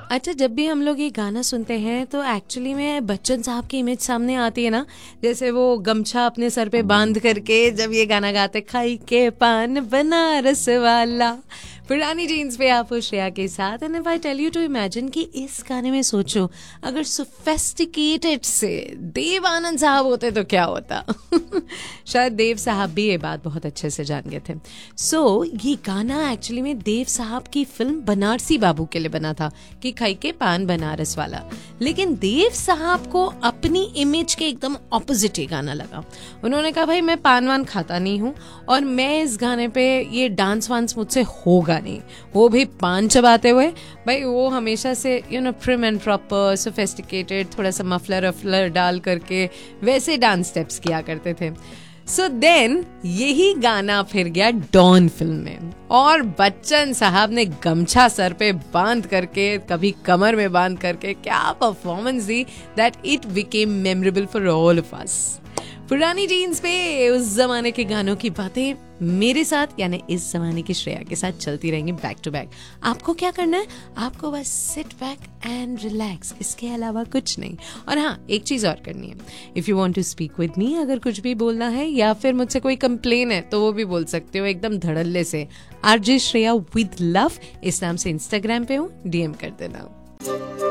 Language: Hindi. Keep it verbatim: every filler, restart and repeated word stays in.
अच्छा, जब भी हम लोग ये गाना सुनते हैं तो एक्चुअली में बच्चन साहब की इमेज सामने आती है ना, जैसे वो गमछा अपने सर पे बांध करके जब ये गाना गाते, खाई के पान बनारस वाला, पुरानी जीन्स पे आप श्रेया के साथ। And if I tell you to imagine कि इस गाने में सोचो अगर सोफेस्टिकेटेड से देव आनंद साहब होते तो क्या होता। शायद देव साहब भी ये बात बहुत अच्छे से जान गए थे। सो so, ये गाना एक्चुअली में देव साहब की फिल्म बनारसी बाबू के लिए बना था कि खाई के पान बनारस वाला, लेकिन देव साहब को अपनी इमेज के एकदम ऑपोजिट ये गाना लगा। उन्होंने कहा भाई मैं पान वान खाता नहीं हूँ और मैं इस गाने पे ये डांस वांस मुझसे होगा नहीं, वो भी पान चबाते हुए। भाई वो हमेशा से you know prim and proper sophisticated, थोड़ा सा मफलर अफलर डाल करके वैसे डांस स्टेप्स किया करते थे। सो so देन यही गाना फिर गया डॉन फिल्म में और बच्चन साहब ने गमछा सर पे बांध करके, कभी कमर में बांध करके क्या performance the that it became memorable for all of us. पुरानी जीन्स पे उस जमाने के गानों की बातें मेरे साथ यानी इस जमाने की श्रेया के साथ चलती रहेंगी बैक टू बैक। आपको क्या करना है, आपको बस सिट बैक एंड रिलैक्स, इसके अलावा कुछ नहीं। और हाँ, एक चीज और करनी है, if you want to speak with me, अगर कुछ भी बोलना है या फिर मुझसे कोई कंप्लेन है तो वो भी बोल सकते हो एकदम धड़ल्ले से। आरजे श्रेया विद लव इस नाम से इंस्टाग्राम पे हूँ, डीएम कर देना।